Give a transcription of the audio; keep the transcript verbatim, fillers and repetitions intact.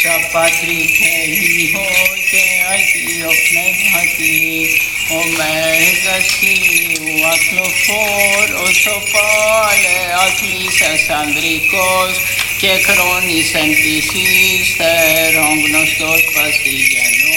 Πατρί και Υιό και Αγίο Πνεύματι, ο Μέγας Θείου ακλοφόρος, ο πάλε αθλήσας ανδρικός και χρόνης εν της ύστερον γνωστός πασίγενος.